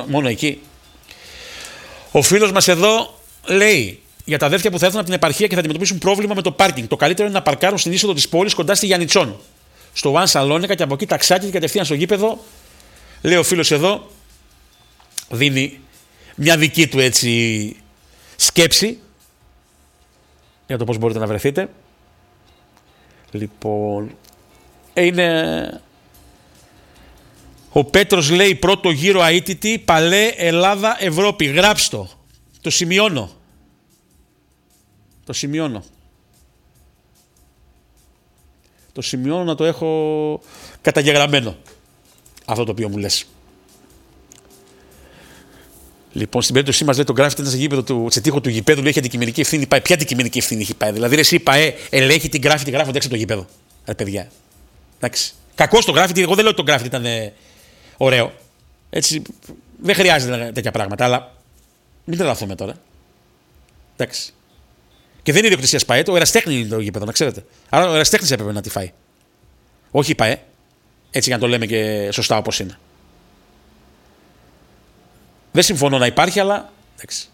μόνο εκεί. Ο φίλος μας εδώ λέει για τα αδέρφια που θα έρθουν από την επαρχία και θα αντιμετωπίσουν πρόβλημα με το πάρκινγκ. Το καλύτερο είναι να παρκάρουν στην είσοδο της πόλης κοντά στη Γιαννιτσών. Στο One Σαλόνικα και από εκεί ταξάκι και κατευθείαν στο γήπεδο. Λέει ο φίλος εδώ, δίνει μια δική του έτσι σκέψη για το πώς μπορείτε να βρεθείτε. Λοιπόν, είναι... Ο Πέτρος λέει πρώτο γύρο αίτητη, Παλέ, Ελλάδα, Ευρώπη. Γράψτε το. Το σημειώνω. Το σημειώνω. Το σημειώνω να το έχω καταγεγραμμένο. Αυτό το οποίο μου λες. Λοιπόν, στην περίπτωσή μας λέει το γράφει σε γήπεδο του τσετήχο του γηπέδου, λέει έχει αντικειμενική ευθύνη. Πάει. Ποια αντικειμενική ευθύνη έχει πάει? Δηλαδή, εσύ ΠΑΕ ελέγχει την γράφει, την γράφονται έξω από το γήπεδο. Παιδιά. Εντάξει. Κακό το γράφει, εγώ δεν λέω ότι το γράφει ήταν ωραίο. Έτσι, δεν χρειάζεται τέτοια πράγματα, αλλά μην τρελαθούμε τώρα. Εντάξει. Και δεν είναι ιδιοκτησία ΠΑΕ, το εραστέχνη είναι το γήπεδο, να ξέρετε. Άρα ο εραστέχνης έπρεπε να τη φάει. Όχι η ΠΑΕ. Έτσι για να το λέμε και σωστά όπως είναι. Δεν συμφωνώ να υπάρχει, αλλά εντάξει.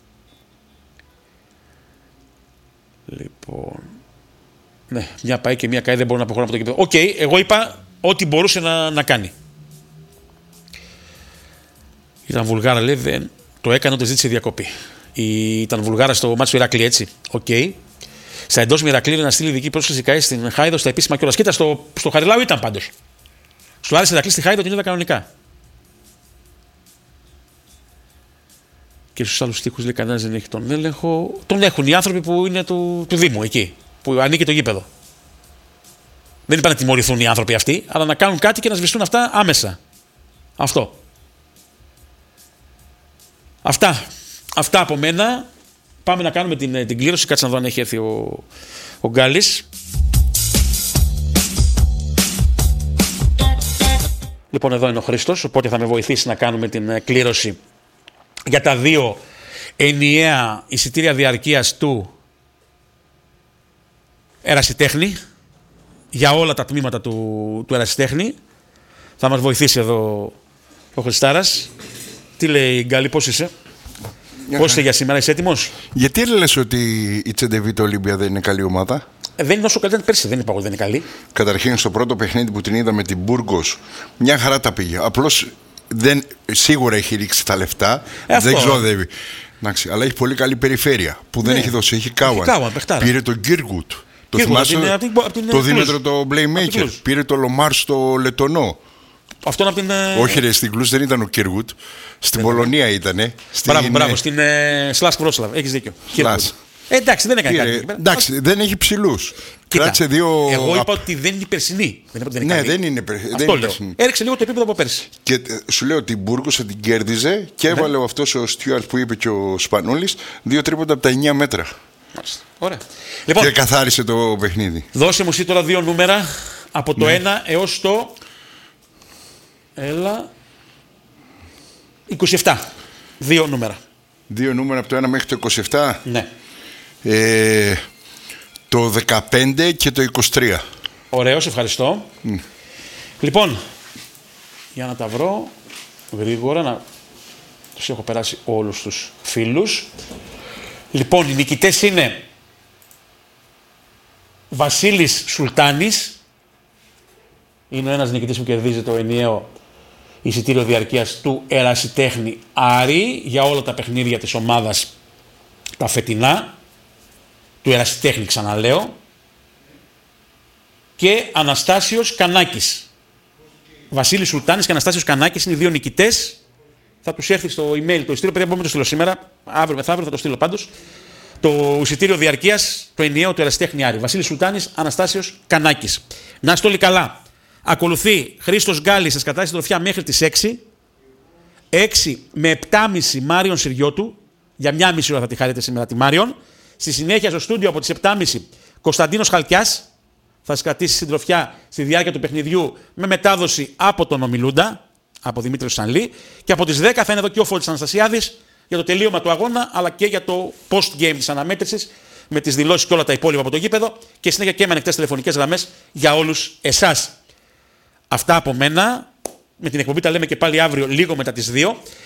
Λοιπόν. Ναι, μια ΠΑΕ και μια ΚΑΕ δεν μπορούν να προχωρούν από το γήπεδο. Οκ, εγώ είπα ό,τι μπορούσε να κάνει. Ήταν Βουλγάρα, λέει, δεν το έκανε όταν ζήτησε διακοπή. Ήταν Βουλγάρα στο μάτσο του Ηρακλή, έτσι. Οκ. Στα εντός Ηρακλή να στείλει ειδική πρόσκληση ΚΑΕ στην Χάιδο στα επίσημα κιόλας. Κοίτα, στο Χαριλάου ήταν πάντως. Στο Άρης Ηρακλή στη Χάιδο την είδα κανονικά. Και στους άλλους τοίχους λέει κανένας δεν έχει τον έλεγχο. Τον έχουν οι άνθρωποι που είναι του Δήμου εκεί, που ανήκει το γήπεδο. Δεν είπαν να τιμωρηθούν οι άνθρωποι αυτοί, αλλά να κάνουν κάτι και να σβηστούν αυτά άμεσα. Αυτό. Αυτά από μένα. Πάμε να κάνουμε την κλήρωση. Κάτσε να δω αν έχει έρθει ο Γκάλης. Λοιπόν, εδώ είναι ο Χρήστος, οπότε θα με βοηθήσει να κάνουμε την κλήρωση για τα 2 ενιαία εισιτήρια διαρκείας του Ερασιτέχνη, για όλα τα τμήματα του Ερασιτέχνη. Θα μας βοηθήσει εδώ ο Χριστάρας. Τι λέει Γκάλη, πώς είσαι? Πώς είσαι για σήμερα, είσαι έτοιμος? Γιατί λες ότι η Τσεντεβίτο Ολύμπια δεν είναι καλή ομάδα? Δεν είναι όσο καλή ήταν πέρσι, δεν είπα ότι δεν είναι καλή. Καταρχήν στο πρώτο παιχνίδι που την είδαμε την Μπουργκος, μια χαρά τα πήγε. Απλώς σίγουρα έχει ρίξει τα λεφτά, δεν ξοδεύει. Αλλά έχει πολύ καλή περιφέρεια που δεν έχει δώσει. Έχει Κάουαν. Πήρε τον Γκίργουτ. Το θυμάσαι, το Δήμετρο το Playmaker. Πήρε το Λομάρ στο Λετονό. Αυτόν από την. Όχι, ρε, στην Κλούς δεν ήταν ο Κίργουτ. Στην Πολωνία ήτανε. Μπράβο, στην Σλάσκ Βρόσλαβ. Έχεις δίκιο. Εντάξει, δεν έκανε κάτι. Εντάξει, δεν έχει ψηλούς. Κράτησε 2. Εγώ είπα ότι δεν είναι η περσινή. Δεν είναι περσινή. Έριξε λίγο το επίπεδο από πέρσι. Και σου λέω ότι η Μπουργκος την κέρδιζε και έβαλε αυτός ο Στιούαρτ που είπε και ο Σπανούλης 2 τρίποτα από τα 9 μέτρα. Ωραία. Λοιπόν, και καθάρισε το παιχνίδι. Δώσε μου εσύ τώρα 2 νούμερα από το 1 έως το. Έλα. 27. 2 νούμερα. 2 νούμερα από το 1 μέχρι το 27. Ναι. Το 15 και το 23. Ωραίος, ευχαριστώ. Λοιπόν, για να τα βρω γρήγορα, να τους έχω περάσει όλους τους φίλους. Λοιπόν, οι νικητές είναι Βασίλης Σουλτάνης. Είναι ένας νικητής που κερδίζει το ενιαίο εισιτήριο διαρκείας του Ερασιτέχνη Άρη για όλα τα παιχνίδια της ομάδας τα φετινά. Του Ερασιτέχνη, ξαναλέω. Και Αναστάσιος Κανάκης. Βασίλης Σουλτάνης και Αναστάσιος Κανάκης είναι οι 2 νικητές. Θα τους έρθει στο email το εισιτήριο. Παιδιά, μπορούμε να το στείλω σήμερα. Αύριο μεθαύριο θα το στείλω πάντως. Το εισιτήριο διαρκείας, το ενιαίο του Ερασιτέχνη Άρη. Βασίλης Σουλτάνης, Αναστάσιος Κανάκης. Να είστε όλοι καλά. Ακολουθεί Χρήστος Γκάλης, σας κατάει συντροφιά μέχρι τις 6. 6 με 7.30 Μάριον Συριώτου. Για 1,5 ώρα θα τη χαρείτε σήμερα τη Μάριον. Στη συνέχεια στο στούντιο από τις 7.30 Κωνσταντίνος Χαλκιάς. Θα σας κρατήσει συντροφιά στη διάρκεια του παιχνιδιού με μετάδοση από τον ομιλούντα, από Δημήτριο Σανλή. Και από τις 10 θα είναι εδώ και ο Φώτης Αναστασιάδης για το τελείωμα του αγώνα, αλλά και για το post-game της αναμέτρησης, με τις δηλώσεις και όλα τα υπόλοιπα από το γήπεδο. Και συνέχεια και με ανοιχτές τηλεφωνικές γραμμές για όλους εσάς. Αυτά από μένα. Με την εκπομπή τα λέμε και πάλι αύριο λίγο μετά τις 2.